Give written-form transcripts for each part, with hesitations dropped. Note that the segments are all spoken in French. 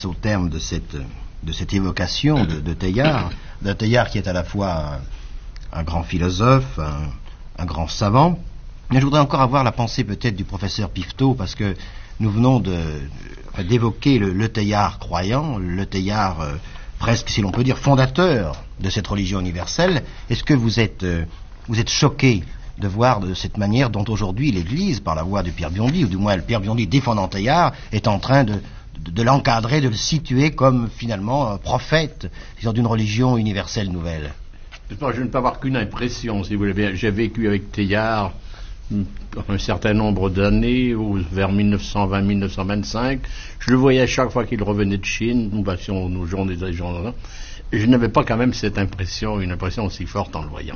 Au terme de cette évocation de Teilhard, d'un Teilhard qui est à la fois un grand philosophe, un grand savant. Mais je voudrais encore avoir la pensée peut-être du professeur Pifteau, parce que nous venons d'évoquer le Teilhard croyant, le Teilhard presque, si l'on peut dire, fondateur de cette religion universelle. Est-ce que vous êtes choqué de voir de cette manière dont aujourd'hui l'Église, par la voix de Pierre Biondi, ou du moins le Pierre Biondi défendant Teilhard, est en train de l'encadrer, de le situer comme finalement un prophète d'une religion universelle nouvelle? Je ne peux avoir qu'une impression, si vous voulez. J'ai vécu avec Teilhard un certain nombre d'années, vers 1920-1925. Je le voyais à chaque fois qu'il revenait de Chine, nous passions nos journées et journées, et je n'avais pas quand même cette impression, une impression aussi forte en le voyant.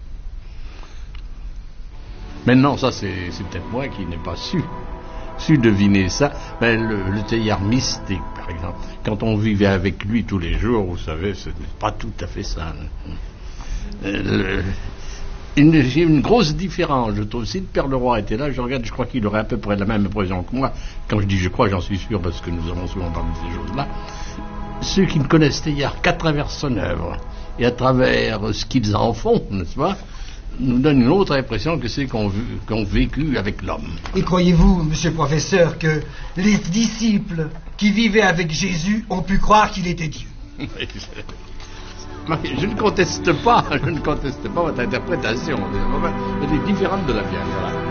Maintenant, ça c'est peut-être moi qui n'ai pas su deviner ça. Mais le Teilhard mystique, par exemple, quand on vivait avec lui tous les jours, vous savez, ce n'est pas tout à fait ça. J'ai une grosse différence, je trouve. Si le Père Leroy était là, je crois qu'il aurait à peu près la même impression que moi. Quand je dis je crois, j'en suis sûr, parce que nous avons souvent parlé de ces choses-là. Ceux qui ne connaissent Teilhard qu'à travers son œuvre, et à travers ce qu'ils en font, n'est-ce pas, nous donne une autre impression que ceux qui ont vécu avec l'homme. Et croyez-vous, monsieur le professeur, que les disciples qui vivaient avec Jésus ont pu croire qu'il était Dieu? Je ne conteste pas votre interprétation. Elle est différente de la mienne. Voilà.